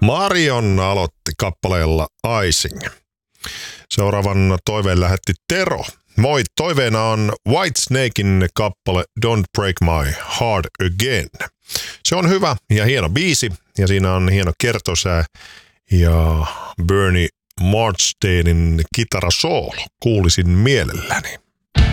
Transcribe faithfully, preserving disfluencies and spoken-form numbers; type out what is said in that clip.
Marion aloitti kappaleella Icing. Seuraavan toiveen lähetti Tero. Moi, toiveena on Whitesnakein kappale Don't Break My Heart Again. Se on hyvä ja hieno biisi ja siinä on hieno kertosää ja Bernie Marsteinin kitarasoolo. Kuulisin mielelläni.